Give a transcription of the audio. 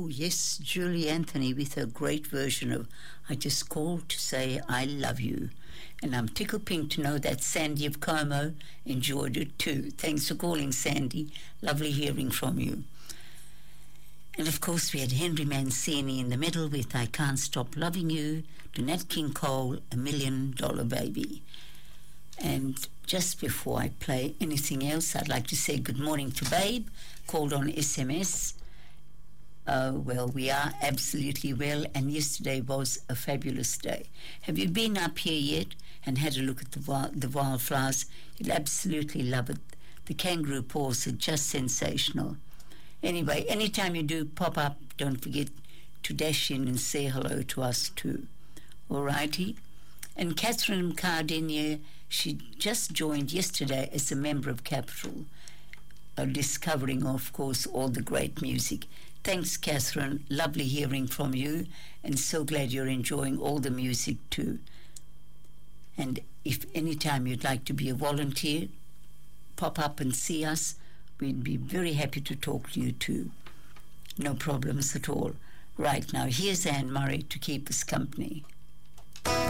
Oh, yes, Julie Anthony with her great version of I Just Called to Say I Love You. And I'm tickled pink to know that Sandy of Como enjoyed it too. Thanks for calling, Sandy. Lovely hearing from you. And of course we had Henry Mancini in the middle with I Can't Stop Loving You, to Nat King Cole, $1 Million Baby. And just before I play anything else, I'd like to say good morning to Babe, called on SMS. Well, we are absolutely well, and yesterday was a fabulous day. Have you been up here yet and had a look at the wildflowers? You'll absolutely love it. The kangaroo paws are just sensational. Anyway, anytime you do pop up, don't forget to dash in and say hello to us too. All righty? And Catherine Cardinier, she just joined yesterday as a member of Capital, discovering, of course, all the great music. Thanks, Catherine. Lovely hearing from you, and so glad you're enjoying all the music too. And if any time you'd like to be a volunteer, pop up and see us. We'd be very happy to talk to you too. No problems at all. Right now, here's Anne Murray to keep us company.